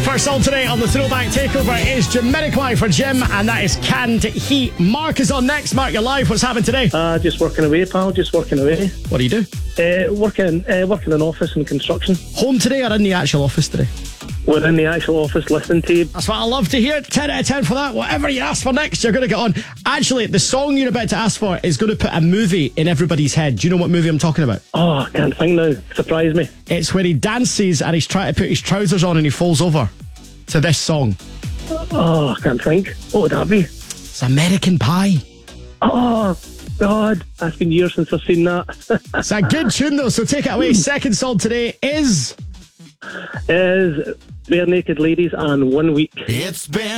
First song today on the Throwback Takeover is Jamiroquai for Jim, and that is Canned Heat. Mark is on next. Mark, you're live. What's happening today? Just working away, pal. Just working away. What do you do? Working in office and construction. Home today or in the actual office today? We're in the actual office listening to you. That's what I love to hear. 10 out of 10 for that. Whatever you ask for next, you're going to get on. Actually, the song you're about to ask for is going to put a movie in everybody's head. Do you know what movie I'm talking about? Oh, I can't think now. Surprise me. It's where he dances and he's trying to put his trousers on and he falls over to this song. Oh, I can't think. What would that be? It's American Pie. Oh, God. It's been years since I've seen that. It's a good tune, though, so take it away. Second song today is Bare Naked Ladies and 1 Week. It's been